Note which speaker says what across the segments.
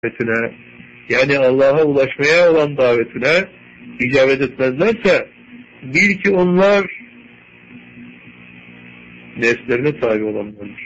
Speaker 1: davetine, yani Allah'a ulaşmaya olan davetine icabet etmezlerse bil ki onlar nefslerine tabi olanlardır.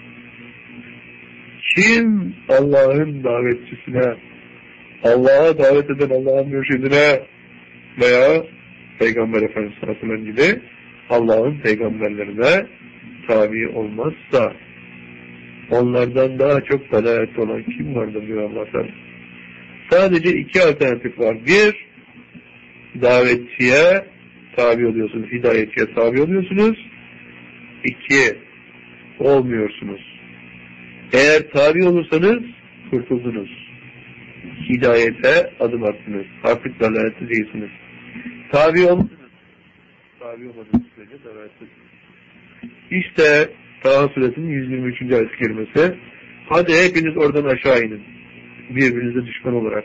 Speaker 1: Kim Allah'ın davetçisine, Allah'a davet eden Allah'ın mürşidine veya Peygamber Efendimiz sallallahu aleyhi ve sellem gibi Allah'ın peygamberlerine tabi olmazsa onlardan daha çok dalalet olan kim vardır diyor Allah Teala. Sadece iki alternatif var. Bir, davetçiye tabi oluyorsunuz, hidayetçiye tabi oluyorsunuz. İki, olmuyorsunuz. Eğer tabi olursanız kurtuldunuz. Hidayete adım attınız. Artık dalalette değilsiniz. Tabi olmadınız. Tabi olmadığınız sürece dalalettesiniz. İşte Taha suresinin 123. ayet-i kerimesi. Hadi hepiniz oradan aşağı inin. Birbirinize düşman olarak.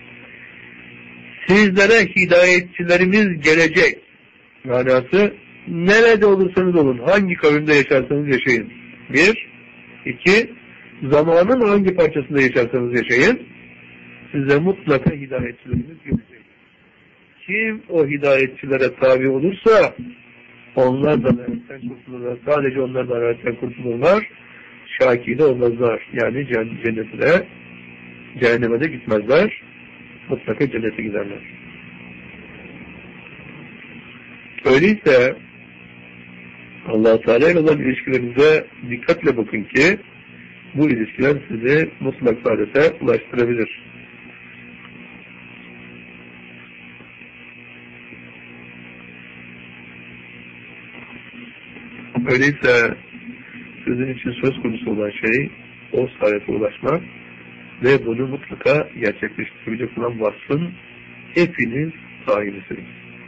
Speaker 1: Sizlere hidayetçilerimiz gelecek. Manası, nerede olursanız olun, hangi kavimde yaşarsanız yaşayın. Bir, iki, zamanın hangi parçasında yaşarsanız yaşayın, size mutlaka hidayetçilerimiz gelecek. Kim o hidayetçilere tabi olursa, onlar da dalaletten kurtulurlar. Sadece onlar da dalaletten kurtulurlar. Şaki de olmazlar. Yani cehenneme de gitmezler. Mutlaka cennete giderler. Öyleyse Allah-u Teala ile olan ilişkilerinize dikkatle bakın ki bu ilişkiler sizi mutlak saadete ulaştırabilir. Öyleyse sizin için söz konusu olan şey o saadete ulaşmak ve bunu mutlaka gerçekleştirebilecek olan vasfın hepiniz sahibisiniz.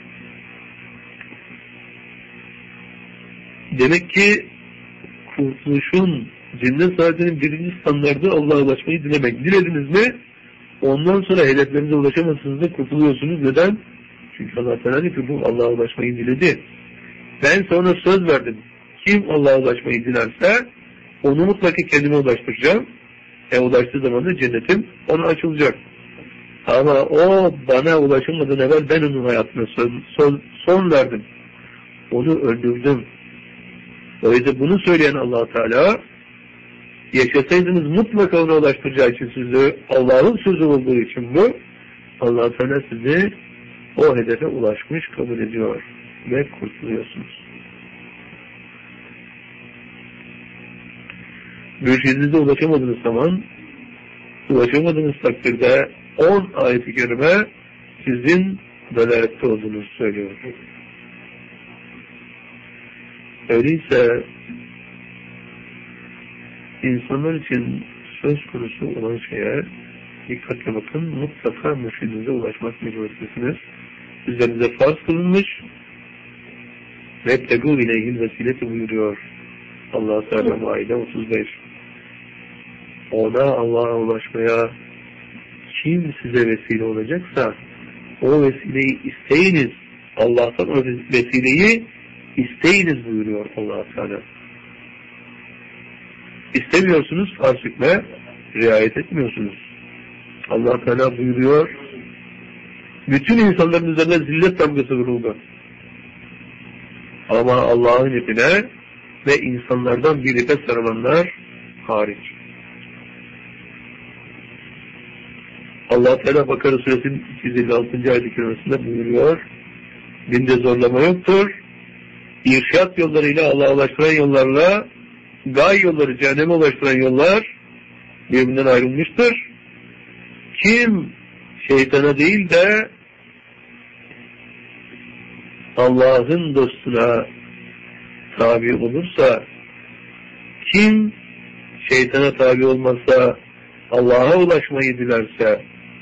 Speaker 1: Demek ki kurtuluşun, cennet saadetinin birinci standardı Allah'a ulaşmayı dilemek. Dilediniz mi? Ondan sonra hedeflerinize ulaşamazsınız da kurtuluyorsunuz. Neden? Çünkü Allah Teala diyor ki bu Allah'a ulaşmayı diledi. Ben sana söz verdim. Kim Allah'a ulaşmayı dilerse onu mutlaka kendime ulaştıracağım. Ulaştığı zaman da cennetim ona açılacak. Ama o bana ulaşılmadan evvel ben onun hayatına son verdim. Onu öldürdüm. O yüzden bunu söyleyen Allah Teala, yaşasaydınız mutlaka ona ulaştıracağı için sizi, Allah'ın sözü olduğu için bu, Allah Teala sizi o hedefe ulaşmış kabul ediyor ve kurtuluyorsunuz. Mürşidinize ulaşamadığınız zaman, ulaşamadığınız takdirde 10 ayet-i kerime sizin dalalette olduğunuzu söylüyor. Öyleyse insanlar için söz konusu olan şeye dikkatle bakın, mutlaka mürşidinize ulaşmak mecburiyetlisiniz. Üzerinize farz kılınmış ve tegu ileyhil vesileti buyuruyor Allah-u Teala Maide 35. Ona, Allah'a ulaşmaya kim size vesile olacaksa o vesileyi isteyiniz. Allah'tan o vesileyi isteyiniz buyuruyor Allah-u Teala. İstemiyorsunuz, farz hükme riayet etmiyorsunuz. Allah-u Teala buyuruyor, bütün insanların üzerine zillet damgası vuruldu. Ama Allah'ın ipine ve insanlardan bir ipe sarılanlar hariç. Allah-u Teala Bakara Suresinin 256. ayet-i kerimesinde buyuruyor, dinde zorlama yoktur. İrşad yollarıyla Allah'a ulaştıran yollarla gay yolları, cehenneme ulaştıran yollar birbirinden ayrılmıştır. Kim şeytana değil de Allah'ın dostuna tabi olursa, kim şeytana tabi olmazsa, Allah'a ulaşmayı dilerse,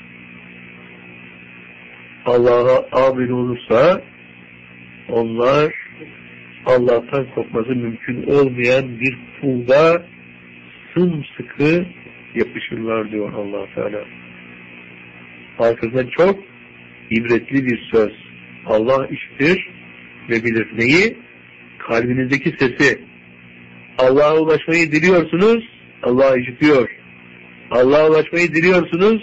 Speaker 1: Allah'a amin olursa, onlar Allah'tan kopması mümkün olmayan bir pulda sımsıkı yapışırlar diyor Allah Teala. Arkasından çok ibretli bir söz. Allah işitir ve bilir. Neyi? Kalbinizdeki sesi. Allah'a ulaşmayı diliyorsunuz, Allah işitiyor. Allah'a ulaşmayı diliyorsunuz.